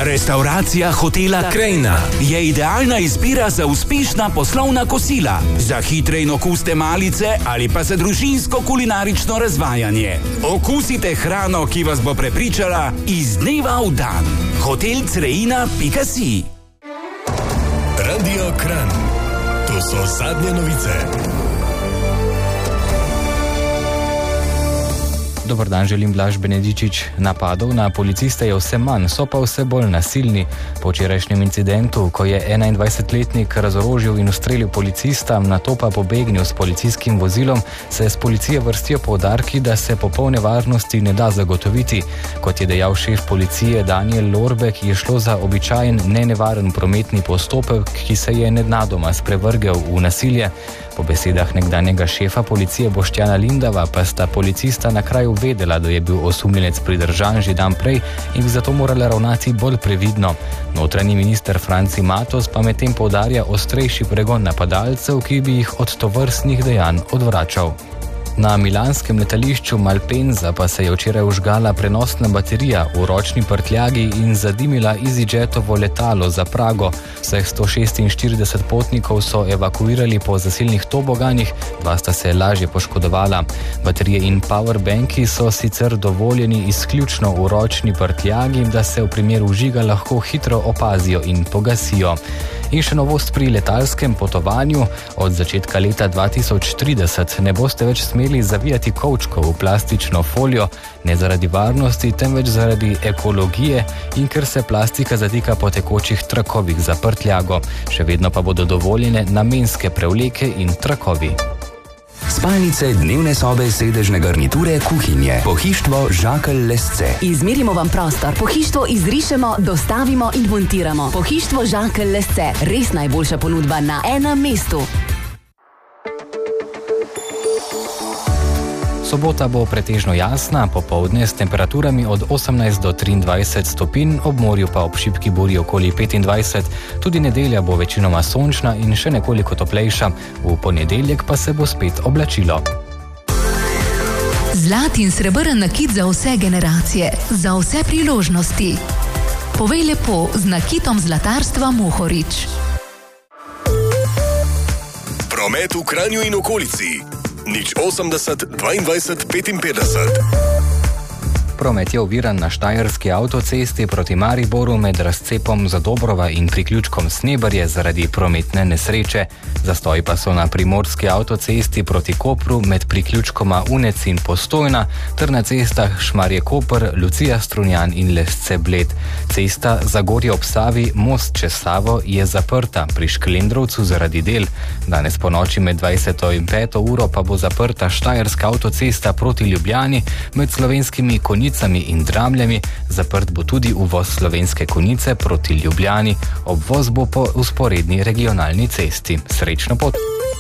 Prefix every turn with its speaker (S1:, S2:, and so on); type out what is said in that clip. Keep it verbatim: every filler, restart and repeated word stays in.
S1: Restauracija hotela Krajina je idealna izbira za uspešna poslovna kosila, za hitre in okuste malice ali pa za družinsko kulinarično razvajanje. Okusite hrano, ki vas bo prepričala iz dneva v dan. hotel crejina pika si.
S2: Radio Kranj. To so zadnje novice.
S3: Dobar dan, želim Blaž Benedičič. Napadov na policiste je vse manj, so pa vse bolj nasilni. Po včerajšnjem incidentu, ko je enaindvajsetletnik razorožil in ustrelil policista, nato pa pobegnil s policijskim vozilom, se z policije vrstijo poudarki, da se popolne varnosti ne da zagotoviti. Kot je dejal šef policije Daniel Lorbek, je šlo za običajen nenevaren prometni postopek, ki se je nenadoma sprevrgel v nasilje. Po besedah nekdanjega šefa policije Boštjana Lindava pa sta policista na kraju vedela, da je bil osumljenec pridržan že dan prej in bi zato morala ravnati bolj previdno. Notranji minister Franci Matos pa medtem poudarja ostrejši pregon napadalcev, ki bi jih od tovrstnih dejanj odvračal. Na milanskem letališču Malpensa pa se je včeraj vžgala prenosna baterija v ročni prtljagi in zadimila EasyJetovo letalo za Prago. Vseh sto šestinštirideset potnikov so evakuirali po zasilnih toboganih, dva sta se lažje poškodovala. Baterije in powerbanki so sicer dovoljeni izključno v ročni prtljagi, da se v primeru vžiga lahko hitro opazijo in pogasijo. In še novost pri letalskem potovanju. Od začetka leta dva tisoč trideset ne boste več smeli zavijati kovčkov v plastično folijo, ne zaradi varnosti, temveč zaradi ekologije in ker se plastika zatika po tekočih trakovih za prtljago. Še vedno pa bodo dovoljene namenske prevleke in trakovi.
S4: Spalnice, dnevne sobe, sedežne garniture, kuhinje. Pohištvo Žakelj Lesce.
S5: Izmerimo vam prostor, pohištvo izrišemo, dostavimo in montiramo. Pohištvo Žakelj Lesce. Res najboljša ponudba na enem mestu.
S3: Sobota bo pretežno jasna, popoldne s temperaturami od osemnajst do triindvajset stopinj, ob morju pa ob šibki burji okoli petindvajset. Tudi nedelja bo večinoma sončna in še nekoliko toplejša. V ponedeljek pa se bo spet oblačilo.
S6: Zlat in srebrn nakit za vse generacije, za vse priložnosti. Povej lepo z nakitom zlatarstva Mohorič.
S2: Promet v Kranju in okolici. Nič osemdeset, dvaindvajset, petinpetdeset.
S3: Promet je oviran na štajerski avtocesti proti Mariboru med razcepom Zadobrova in priključkom Snebarje zaradi prometne nesreče. Zastoji pa so na primorski avtocesti proti Kopru med priključkoma Unec in Postojna ter na cestah Šmarje-Koper, Lucija-Strunjan in Lesce-Bled. Cesta Zagorje ob Savi, most čez Savo je zaprta pri Šklendrovcu zaradi del. Danes po noči med dvajseto in peto uro pa bo zaprta štajerska avtocesta proti Ljubljani med slovenskimi Konicami in Dramljami. Zaprt bo tudi uvoz Slovenske Konice proti Ljubljani. Obvoz bo po vzporedni regionalni cesti. Srečno pot!